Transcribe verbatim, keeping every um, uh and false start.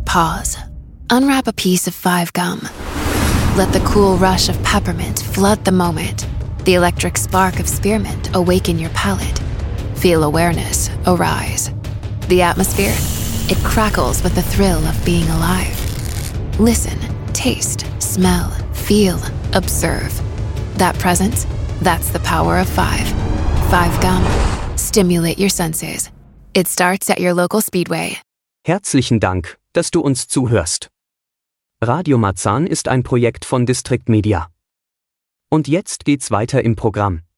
Pause. Unwrap a piece of Five Gum. Let the cool rush of peppermint flood the moment. The electric spark of spearmint awaken your palate. Feel awareness arise. The atmosphere, it crackles with the thrill of being alive. Listen, taste, smell, feel, observe. That presence, that's the power of five. Five Gum. Stimulate your senses. It starts at your local Speedway. Herzlichen Dank, dass du uns zuhörst. Radio Marzahn ist ein Projekt von District Media. Und jetzt geht's weiter im Programm.